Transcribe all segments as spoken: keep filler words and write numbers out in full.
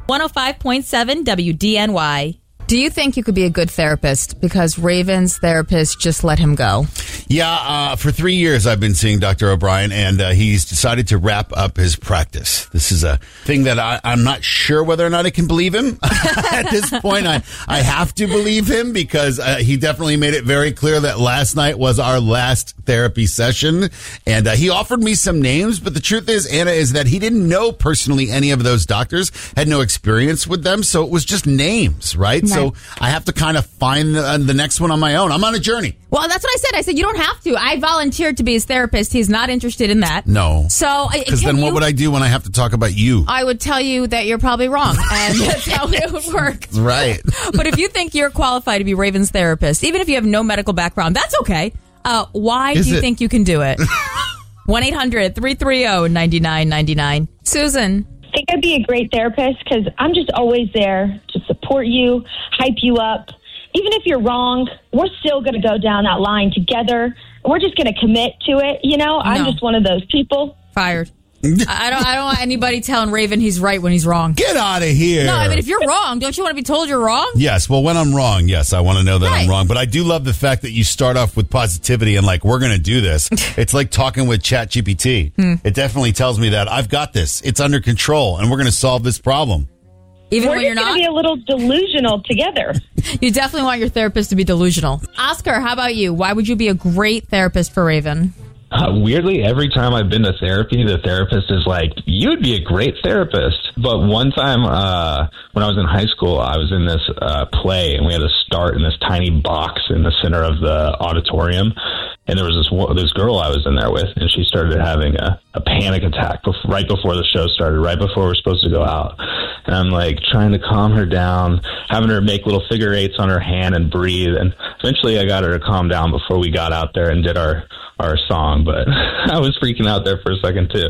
one oh five point seven W D N Y. Do you think you could be a good therapist because Raven's therapist just let him go? Yeah, uh, for three years I've been seeing Doctor O'Brien, and uh, he's decided to wrap up his practice. This is a thing that I, I'm not sure whether or not I can believe him. At this point, I, I have to believe him because uh, he definitely made it very clear that last night was our last therapy session. And uh, he offered me some names, but the truth is, Anna, is that he didn't know personally any of those doctors, had no experience with them, so it was just names, right? Right. So I have to kind of find the, uh, the next one on my own. I'm on a journey. Well, that's what I said. I said, you don't have to. I volunteered to be his therapist. He's not interested in that. No. So, because then what you, would I do when I have to talk about you? I would tell you that you're probably wrong, and that's how it would work. Right. But if you think you're qualified to be Raven's therapist, even if you have no medical background, that's okay. Uh, why Is do you it? think you can do it? one eight hundred three three zero nine nine nine nine. Susan. I think I'd be a great therapist because I'm just always there to support you, hype you up. Even if you're wrong, we're still going to go down that line together. We're just going to commit to it. You know, I'm No. just one of those people. Fired. I don't I don't want anybody telling Raven he's right when he's wrong. Get out of here. No, I mean, if you're wrong, don't you want to be told you're wrong? Yes, well, when I'm wrong, yes, I want to know that Right. I'm wrong. But I do love the fact that you start off with positivity and like, we're going to do this. It's like talking with ChatGPT. Hmm. It definitely tells me that I've got this. It's under control, and we're going to solve this problem. Even We're when you're just not? going to be a little delusional together. You definitely want your therapist to be delusional. Oscar, how about you? Why would you be a great therapist for Raven? Uh, weirdly, every time I've been to therapy, the therapist is like, you'd be a great therapist. But one time uh, when I was in high school, I was in this uh, play, and we had to start in this tiny box in the center of the auditorium. And there was this wo- this girl I was in there with, and she started having a, a panic attack bef- right before the show started, right before we were supposed to go out. And I'm like trying to calm her down, having her make little figure eights on her hand and breathe. And eventually I got her to calm down before we got out there and did our, our song. But I was freaking out there for a second, too.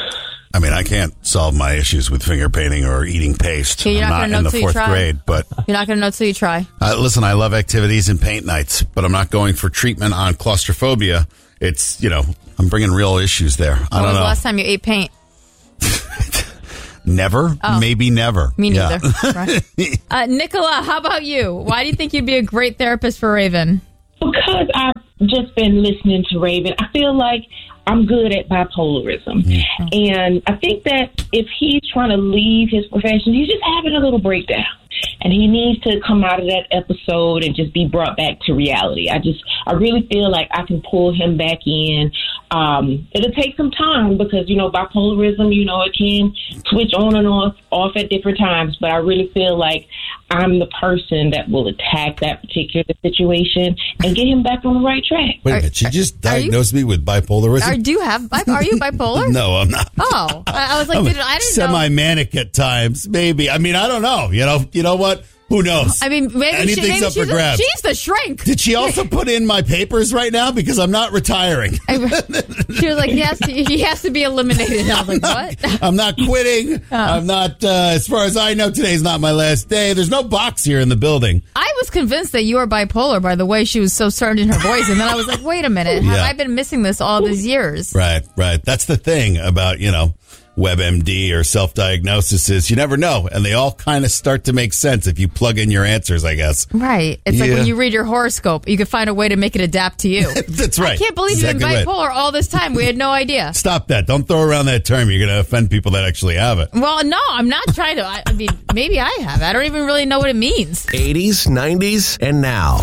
I mean, I can't solve my issues with finger painting or eating paste. Yeah, you're I'm not not gonna know in the till you fourth try. grade, but You're not going to know till you try. uh, listen, I love activities and paint nights, but I'm not going for treatment on claustrophobia. It's, you know, I'm bringing real issues there. I When don't was know. the last time you ate paint? Never, Oh. maybe never. Me Yeah. neither. Right. uh, Nicola, how about you? Why do you think you'd be a great therapist for Raven? Because I've just been listening to Raven, I feel like I'm good at bipolarism. Mm-hmm. And I think that if he's trying to leave his profession, he's just having a little breakdown. And he needs to come out of that episode and just be brought back to reality. I just, I really feel like I can pull him back in. Um, it'll take some time because, you know, bipolarism, you know, it can switch on and off, off at different times. But I really feel like I'm the person that will attack that particular situation and get him back on the right track. Wait a minute, she just are you- diagnosed me with bipolarism? Are, do you have, bi- are you bipolar? No, I'm not. Oh, I, I was like, I'm did, I didn't know. semi-manic at times, maybe. I mean, I don't know. You know, you know what? Who knows? I mean, maybe, she, Anything's maybe up she's, for a, grabs. she's the shrink. Did she also put in my papers right now? Because I'm not retiring. She was like, he has to, he has to be eliminated. And I was like, what? I'm not quitting. I'm not, uh, as far as I know, today's not my last day. There's no box here in the building. I was convinced that you were bipolar by the way she was so certain in her voice. And then I was like, wait a minute. Have Yeah. I been missing this all these years? Right, right. That's the thing about, you know, WebMD or self-diagnosis is you never know. And they all kind of start to make sense if you plug in your answers, I guess. Right. It's like Yeah. when you read your horoscope, you can find a way to make it adapt to you. That's right. I can't believe Exactly you've been right. bipolar all this time. We had no idea. Stop that. Don't throw around that term. You're going to offend people that actually have it. Well, no, I'm not trying to. I, I mean, maybe I have. I don't even really know what it means. eighties, nineties, and now.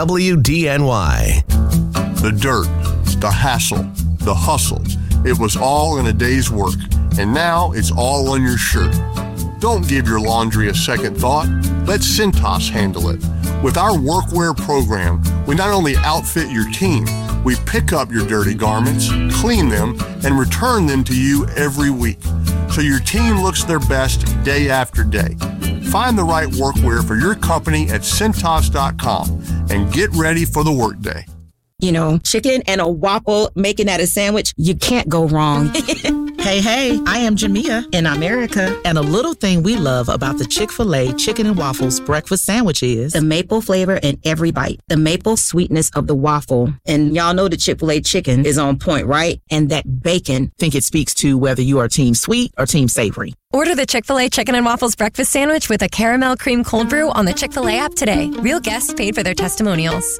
W D N Y. The dirt, the hassle, the hustle. It was all in a day's work, and now it's all on your shirt. Don't give your laundry a second thought. Let Cintas handle it. With our workwear program, we not only outfit your team, we pick up your dirty garments, clean them, and return them to you every week, so your team looks their best day after day. Find the right workwear for your company at Cintas dot com and get ready for the workday. You know, chicken and a waffle, making that a sandwich, you can't go wrong. Hey, hey, I am Jamia in America. And a little thing we love about the Chick-fil-A Chicken and Waffles breakfast sandwich is the maple flavor in every bite, the maple sweetness of the waffle. And y'all know the Chick-fil-A chicken is on point, right? And that bacon. I think it speaks to whether you are team sweet or team savory. Order the Chick-fil-A Chicken and Waffles breakfast sandwich with a caramel cream cold brew on the Chick-fil-A app today. Real guests paid for their testimonials.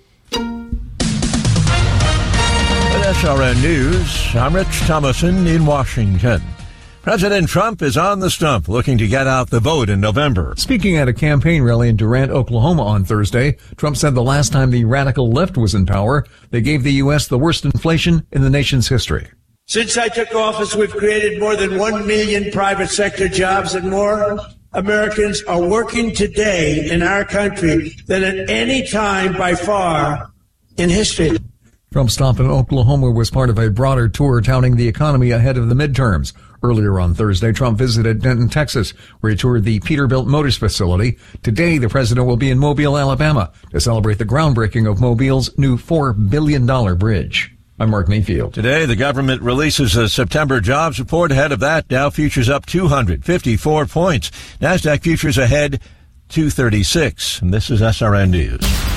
At S R N News, I'm Rich Thomason in Washington. President Trump is on the stump looking to get out the vote in November. Speaking at a campaign rally in Durant, Oklahoma on Thursday, Trump said the last time the radical left was in power, they gave the U S the worst inflation in the nation's history. Since I took office, we've created more than one million private sector jobs, and more Americans are working today in our country than at any time by far in history. Trump's stop in Oklahoma was part of a broader tour touting the economy ahead of the midterms. Earlier on Thursday, Trump visited Denton, Texas, where he toured the Peterbilt Motors facility. Today, the president will be in Mobile, Alabama, to celebrate the groundbreaking of Mobile's new four billion dollars bridge. I'm Mark Mayfield. Today, the government releases a September jobs report. Ahead of that, Dow futures up two hundred fifty-four points. NASDAQ futures ahead two thirty-six. And this is S R N News.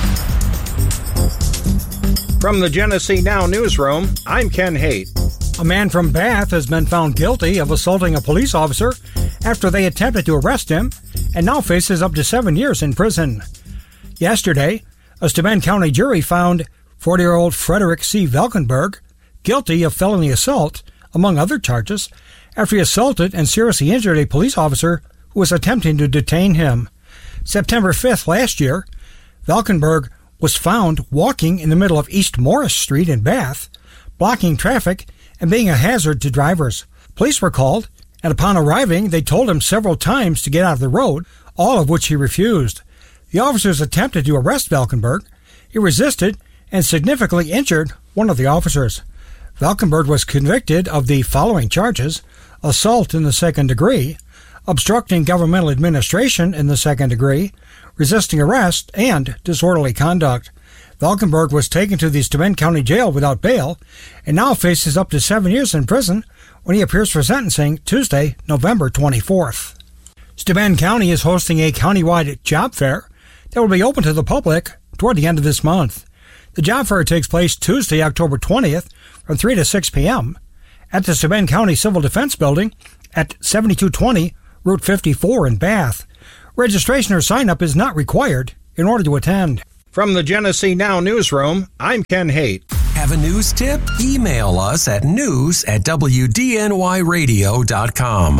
From the Genesee Now newsroom, I'm Ken Haight. A man from Bath has been found guilty of assaulting a police officer after they attempted to arrest him and now faces up to seven years in prison. Yesterday, a Steuben County jury found forty-year-old Frederick C. Valkenburg guilty of felony assault, among other charges, after he assaulted and seriously injured a police officer who was attempting to detain him. September fifth last year, Valkenburg was found walking in the middle of East Morris Street in Bath, blocking traffic and being a hazard to drivers. Police were called, and upon arriving, they told him several times to get out of the road, all of which he refused. The officers attempted to arrest Valkenburg. He resisted and significantly injured one of the officers. Valkenburg was convicted of the following charges: assault in the second degree, obstructing governmental administration in the second degree, resisting arrest, and disorderly conduct. Valkenburg was taken to the Steuben County Jail without bail and now faces up to seven years in prison when he appears for sentencing Tuesday, November twenty-fourth. Steuben County is hosting a countywide job fair that will be open to the public toward the end of this month. The job fair takes place Tuesday, October twentieth from three to six p.m. at the Steuben County Civil Defense Building at seventy-two twenty Route fifty-four in Bath. Registration or sign-up is not required in order to attend. From the Genesee Now newsroom, I'm Ken Haight. Have a news tip? Email us at news at W D N Y radio dot com.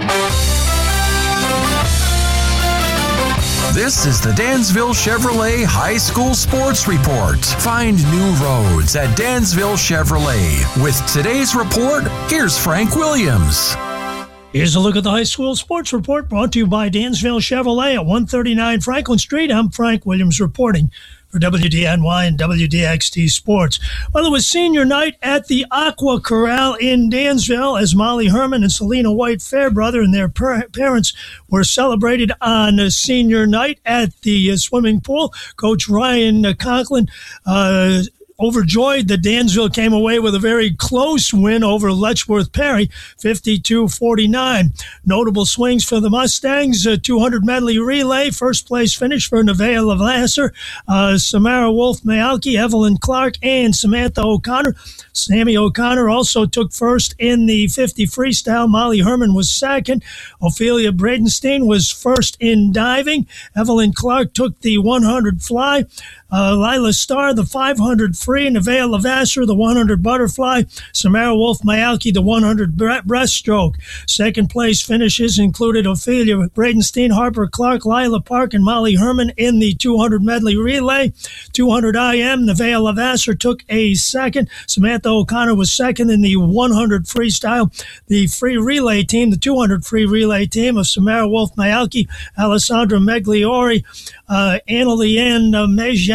This is the Dansville Chevrolet High School Sports Report. Find new roads at Dansville Chevrolet. With today's report, here's Frank Williams. Here's a look at the high school sports report brought to you by Dansville Chevrolet at one thirty-nine Franklin Street. I'm Frank Williams reporting for W D N Y and W D X T Sports. Well, it was senior night at the Aqua Corral in Dansville as Molly Herman and Selena White Fairbrother and their per- parents were celebrated on a senior night at the uh, swimming pool. Coach Ryan uh, Conklin uh overjoyed that Dansville came away with a very close win over Letchworth Perry, fifty-two forty-nine. Notable swings for the Mustangs, a two hundred medley relay, first place finish for Nevaeh Lavasser, uh, Samara Wolf-Mayalki, Evelyn Clark, and Samantha O'Connor. Sammy O'Connor also took first in the fifty freestyle. Molly Herman was second. Ophelia Bradenstein was first in diving. Evelyn Clark took the one hundred fly. Uh, Lila Starr, the five hundred free. Nevaeh Lavasser, the one hundred butterfly. Samara Wolf-Mayalki, the one hundred breaststroke. Second place finishes included Ophelia Bradenstein, Harper Clark, Lila Park, and Molly Herman in the two hundred medley relay. two hundred I M, Nevaeh Lavasser took a second. Samantha O'Connor was second in the one hundred freestyle. The free relay team, the two hundred free relay team of Samara Wolf-Mayalki, Alessandra Megliori, uh, Anna Leanne uh, Mejia,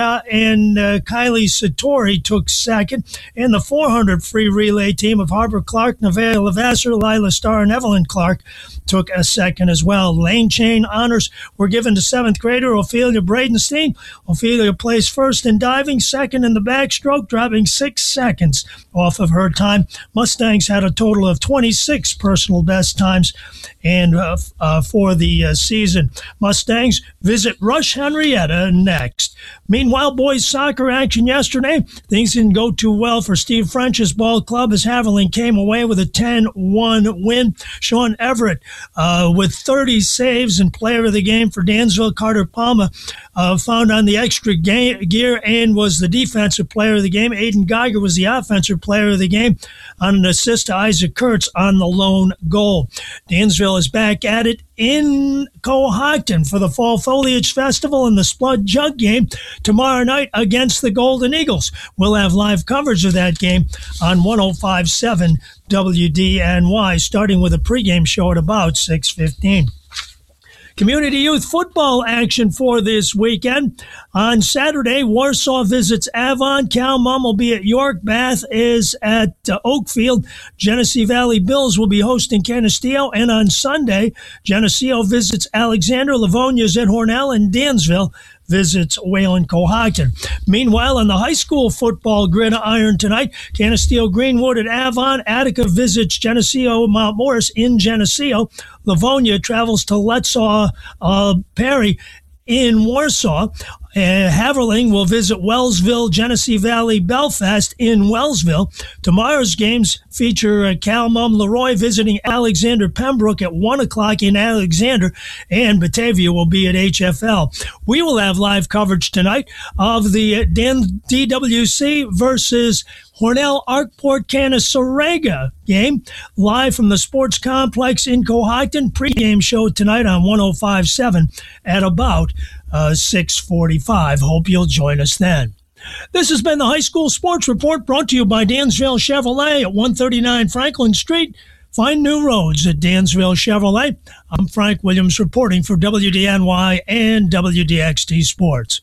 Ka- and uh, Kylie Satori took second. And the four hundred free relay team of Harper Clark, Nevaeh Levasseur, Lila Starr, and Evelyn Clark took a second as well. Lane chain honors were given to seventh grader Ophelia Bradenstein. Ophelia placed first in diving, second in the backstroke, dropping six seconds off of her time. Mustangs had a total of twenty-six personal best times and uh, uh, for the uh, season. Mustangs visit Rush Henrietta next. Meanwhile, boys soccer action yesterday. Things didn't go too well for Steve French's ball club as Haviland came away with a ten one win. Sean Everett uh, with thirty saves and player of the game for Dansville. Carter Palma uh, found on the extra ga- gear and was the defensive player of the game. Aiden Geiger was the offensive player of the game on an assist to Isaac Kurtz on the lone goal. Dansville is back at it in Cohocton for the Fall Foliage Festival and the Spud Jug game tomorrow night against the Golden Eagles. We'll have live coverage of that game on one oh five point seven W D N Y, starting with a pregame show at about six fifteen. Community Youth Football action for this weekend. On Saturday, Warsaw visits Avon. Calmon will be at York. Bath is at uh, Oakfield. Genesee Valley Bills will be hosting Canisteo. And on Sunday, Geneseo visits Alexander. Livonia is at Hornell. And Dansville visits Wayland Cohocton. Meanwhile, on the high school football gridiron tonight, Canisteo Greenwood at Avon. Attica visits Geneseo Mount Morris in Geneseo. Livonia travels to Letzaw uh, Perry in Warsaw. Uh, Haverling will visit Wellsville, Genesee Valley, Belfast in Wellsville. Tomorrow's games feature uh, Calmon Leroy visiting Alexander Pembroke at one o'clock in Alexander, and Batavia will be at H F L. We will have live coverage tonight of the uh, Dan- D W C versus Hornell Arkport Canasarega game, live from the Sports Complex in Cohocton. Pre-game show tonight on one oh five point seven at about uh, six forty-five. Hope you'll join us then. This has been the High School Sports Report, brought to you by Dansville Chevrolet at one thirty-nine Franklin Street. Find new roads at Dansville Chevrolet. I'm Frank Williams reporting for W D N Y and W D X T Sports.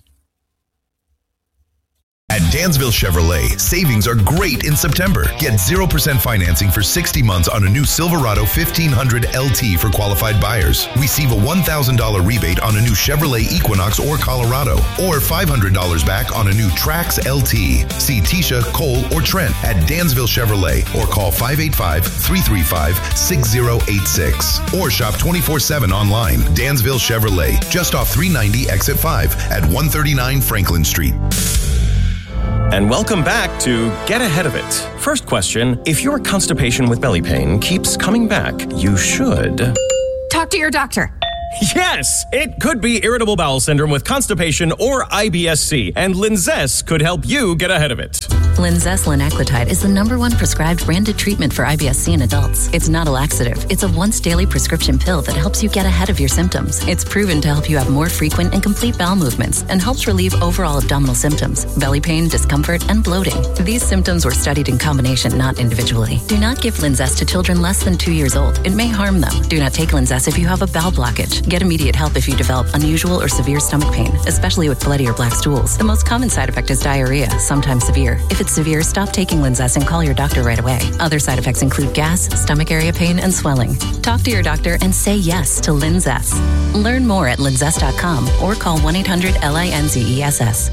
At Dansville Chevrolet, savings are great in September. Get zero percent financing for sixty months on a new Silverado fifteen hundred L T for qualified buyers. Receive a one thousand dollars rebate on a new Chevrolet Equinox or Colorado, or five hundred dollars back on a new Trax L T. See Tisha, Cole, or Trent at Dansville Chevrolet, or call five eight five, three three five, six zero eight six, or shop twenty-four seven online. Dansville Chevrolet, just off three ninety Exit five at one thirty-nine Franklin Street. And welcome back to Get Ahead of It. First question, if your constipation with belly pain keeps coming back, you should talk to your doctor. Yes, it could be irritable bowel syndrome with constipation or I B S C, and Linzess could help you get ahead of it. Linzess linaclotide is the number one prescribed branded treatment for I B S C in adults. It's not a laxative. It's a once-daily prescription pill that helps you get ahead of your symptoms. It's proven to help you have more frequent and complete bowel movements and helps relieve overall abdominal symptoms, belly pain, discomfort, and bloating. These symptoms were studied in combination, not individually. Do not give Linzess to children less than two years old. It may harm them. Do not take Linzess if you have a bowel blockage. Get immediate help if you develop unusual or severe stomach pain, especially with bloody or black stools. The most common side effect is diarrhea, sometimes severe. If it's severe, stop taking Linzess and call your doctor right away. Other side effects include gas, stomach area pain, and swelling. Talk to your doctor and say yes to Linzess. Learn more at linzess dot com or call one eight hundred L I N Z E S S.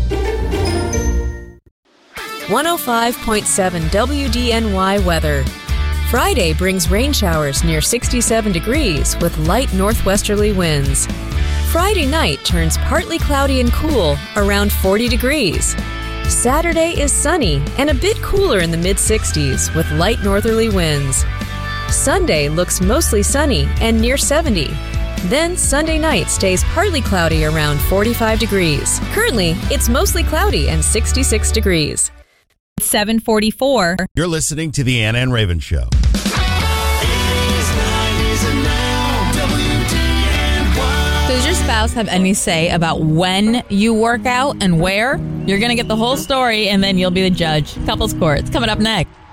one oh five point seven W D N Y weather. Friday brings rain showers near sixty-seven degrees with light northwesterly winds. Friday night turns partly cloudy and cool, around forty degrees. Saturday is sunny and a bit cooler in the mid-sixties with light northerly winds. Sunday looks mostly sunny and near seventy. Then Sunday night stays partly cloudy around forty-five degrees. Currently, it's mostly cloudy and sixty-six degrees. seven forty-four. You're listening to the Anna and Raven Show. Does your spouse have any say about when you work out and where? You're going to get the whole story, and then you'll be the judge. Couples Court. It's coming up next.